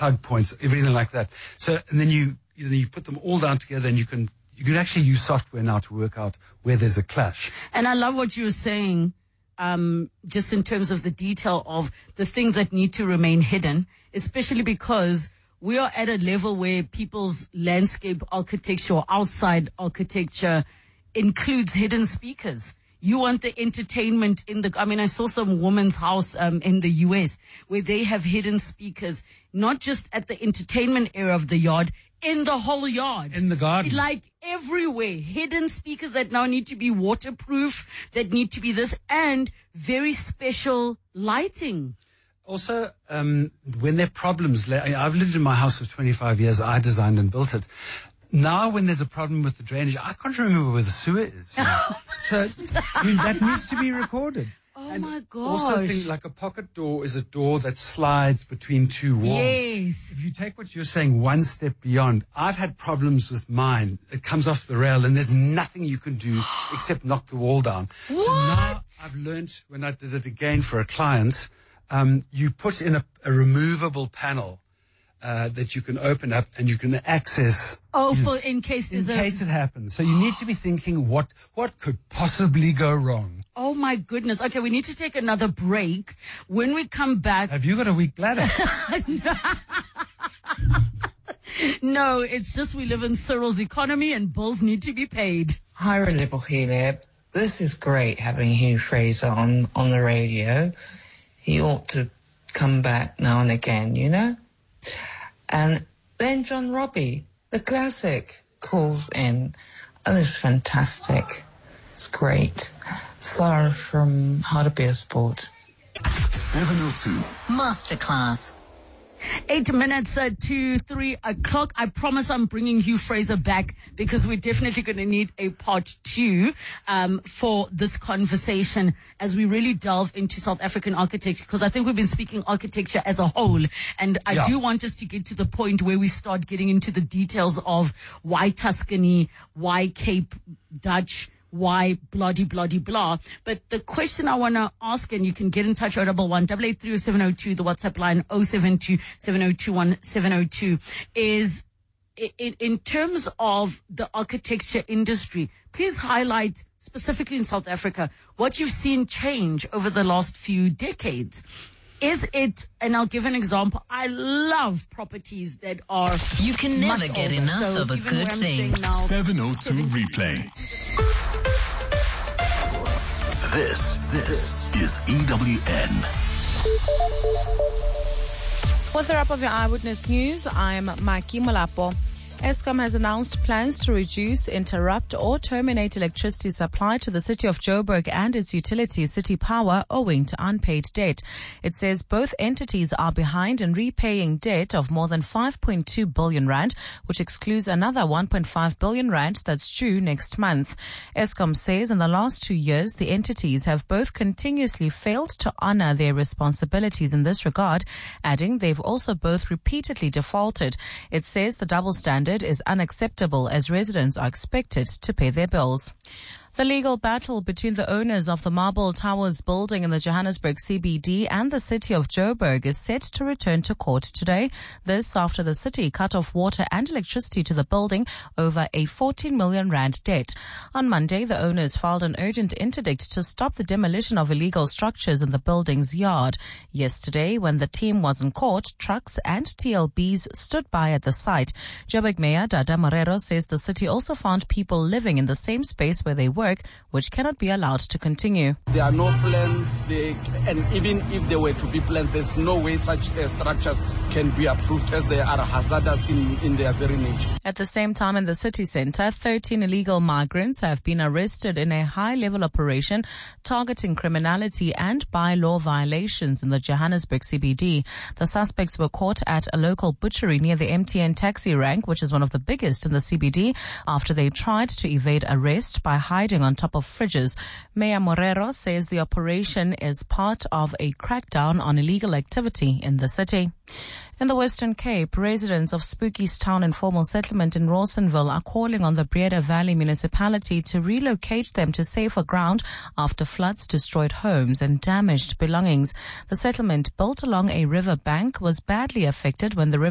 plug points, everything like that. So, and then you put them all down together, and you can actually use software now to work out where there's a clash. And I love what you were saying, just in terms of the detail of the things that need to remain hidden, especially because we are at a level where people's landscape architecture or outside architecture includes hidden speakers. You want the entertainment I saw some woman's house in the US where they have hidden speakers, not just at the entertainment area of the yard, in the whole yard. In the garden. Like everywhere. Hidden speakers that now need to be waterproof, that need to be this, and very special lighting. Also, when there are problems, I've lived in my house for 25 years. I designed and built it. Now, when there's a problem with the drainage, I can't remember where the sewer is. So, that needs to be recorded. Oh, and my gosh. Also, think like a pocket door is a door that slides between two walls. Yes. If you take what you're saying one step beyond, I've had problems with mine. It comes off the rail, and there's nothing you can do except knock the wall down. What? So now I've learned, when I did it again for a client, you put in a removable panel that you can open up and you can access. In case it happens. So you need to be thinking, what could possibly go wrong? Oh my goodness. Okay, we need to take another break. When we come back. Have you got a weak bladder? No, it's just we live in Cyril's economy and bills need to be paid. Hi, Relebohile. This is great having Hugh Fraser on the radio. He ought to come back now and again, you know? And then John Robbie, the classic, calls in. Oh, this is fantastic. It's great. Sarah from How to Be a Sport. 702 Masterclass. 8 minutes to 3 o'clock. I promise I'm bringing Hugh Fraser back because we're definitely going to need a part 2 for this conversation as we really delve into South African architecture, because I think we've been speaking architecture as a whole, and I do want us to get to the point where we start getting into the details of why Tuscany, why Cape Dutch, why bloody blah. But the question I want to ask, and you can get in touch 011 883 702, the WhatsApp line 072 7021 702, is in terms of the architecture industry, please highlight specifically in South Africa what you've seen change over the last few decades. Is it, and I'll give an example, I love properties that are You can never get older. enough So of a even good where I'm thing. staying now, 702 replay. This is EWN. With the wrap of your Eyewitness News, I'm Maki Molapo. Eskom has announced plans to reduce, interrupt, or terminate electricity supply to the city of Joburg and its utility, City Power, owing to unpaid debt. It says both entities are behind in repaying debt of more than 5.2 billion rand, which excludes another 1.5 billion rand that's due next month. Eskom says in the last 2 years, the entities have both continuously failed to honor their responsibilities in this regard, adding they've also both repeatedly defaulted. It says the double standard is unacceptable as residents are expected to pay their bills. The legal battle between the owners of the Marble Towers building in the Johannesburg CBD and the city of Joburg is set to return to court today. This after the city cut off water and electricity to the building over a 14 million rand debt. On Monday, the owners filed an urgent interdict to stop the demolition of illegal structures in the building's yard. Yesterday, when the team was in court, trucks and TLBs stood by at the site. Joburg Mayor Dada Morero says the city also found people living in the same space where they were, which cannot be allowed to continue. There are no plans, and even if there were to be plans, there's no way such structures can be approved as they are hazardous in their very nature. At the same time, in the city centre, 13 illegal migrants have been arrested in a high-level operation targeting criminality and bylaw violations in the Johannesburg CBD. The suspects were caught at a local butchery near the MTN taxi rank, which is one of the biggest in the CBD, after they tried to evade arrest by hiding on top of fridges. Mayor Morero says the operation is part of a crackdown on illegal activity in the city. In the Western Cape, residents of Spookies Town Informal Settlement in Rawsonville are calling on the Breda Valley municipality to relocate them to safer ground after floods destroyed homes and damaged belongings. The settlement, built along a river bank, was badly affected when the river